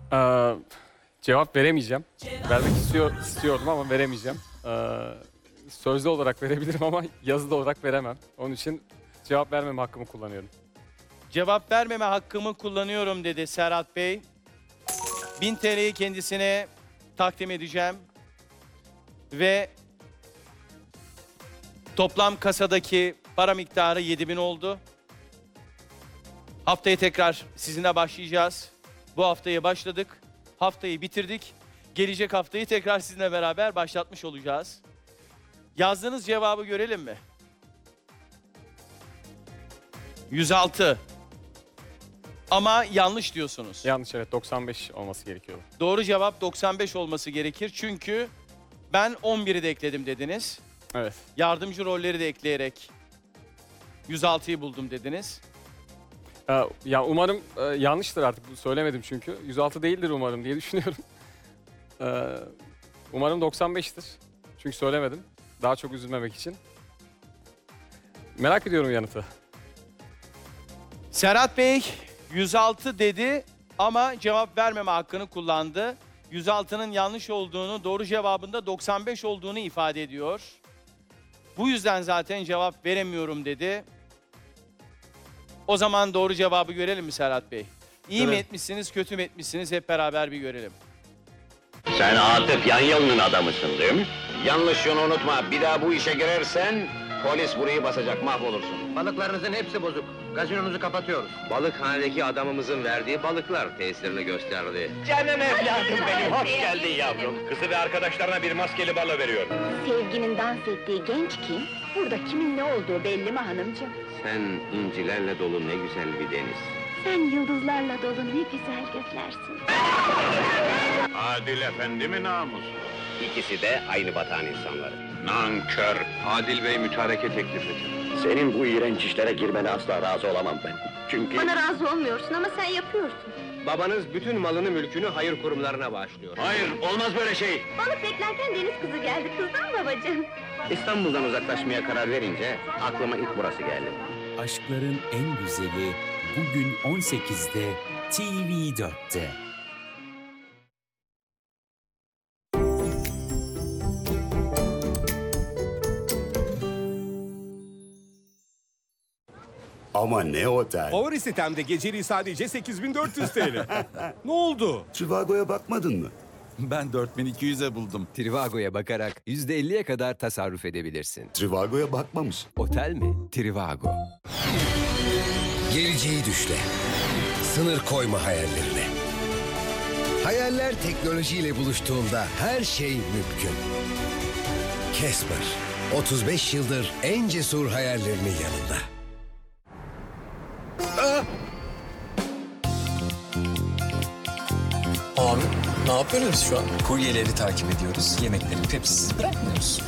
Ee, Cevap veremeyeceğim. Vermek istiyordum ama veremeyeceğim. Sözlü olarak verebilirim ama yazılı olarak veremem. Onun için cevap vermeme hakkımı kullanıyorum. Cevap vermeme hakkımı kullanıyorum dedi Serhat Bey. 1000 TL'yi kendisine takdim edeceğim. Ve toplam kasadaki para miktarı 7000 oldu. Haftaya tekrar sizinle başlayacağız. Bu haftaya başladık. Haftayı bitirdik. Gelecek haftayı tekrar sizinle beraber başlatmış olacağız. Yazdığınız cevabı görelim mi? 106. Ama yanlış diyorsunuz. Yanlış, evet, 95 olması gerekiyordu. Doğru cevap 95 olması gerekir. Çünkü ben 11'i de ekledim dediniz. Evet. Yardımcı rolleri de ekleyerek 106'yı buldum dediniz. Ya umarım yanlıştır artık. Söylemedim çünkü. 106 değildir umarım diye düşünüyorum. Umarım 95'tir. Çünkü söylemedim. Daha çok üzülmemek için. Merak ediyorum yanıtı. Serhat Bey 106 dedi ama cevap vermeme hakkını kullandı. 106'nın yanlış olduğunu, doğru cevabında 95 olduğunu ifade ediyor. Bu yüzden zaten cevap veremiyorum dedi. O zaman doğru cevabı görelim mi Serhat Bey? İyi mi Görelim. etmişsiniz, kötü mü etmişsiniz hep beraber bir görelim. Sen Atıf Yanyalı'nın adamısın değil mi? Yanlış şunu unutma, bir daha bu işe girersen polis burayı basacak, mahvolursun. Balıklarınızın hepsi bozuk. Gazinonuzu kapatıyoruz. Balıkhanedeki adamımızın verdiği balıklar tesirini gösterdi. Canım evladım benim, hoş geldin yavrum. Kızı ve arkadaşlarına bir maskeli balo veriyor. Sevginin dans ettiği genç kim? Burada kimin ne olduğu belli mi hanımcığım? Sen incilerle dolu ne güzel bir deniz. Sen yıldızlarla dolu ne güzel göklersin. Adil efendi mi namus? İkisi de aynı batağın insanları. Nankör! Adil Bey mütareke teklif edin. Senin bu iğrenç işlere girmene asla razı olamam ben. Çünkü Bana razı olmuyorsun ama sen yapıyorsun. babanız bütün malını mülkünü hayır kurumlarına bağışlıyor. Hayır, olmaz böyle şey. Balık beklerken deniz kızı geldi, kızdın mı babacığım? İstanbul'dan uzaklaşmaya karar verince aklıma ilk burası geldi. Aşkların en güzeli bugün 18'de TV4'te. Ama ne otel? Favori sitemde geceliği sadece 8400 TL. Ne oldu? Trivago'ya bakmadın mı? Ben 4200'e buldum. Trivago'ya bakarak %50'ye kadar tasarruf edebilirsin. Trivago'ya bakmamış. Otel mi? Trivago. Geleceği düşle. Sınır koyma hayallerine. Hayaller teknolojiyle buluştuğunda her şey mümkün. Casper, 35 yıldır en cesur hayallerinin yanında. Abi, ne yapıyoruz şu an? Kuryeleri takip ediyoruz, yemekleri pepsisiz bırakmıyoruz.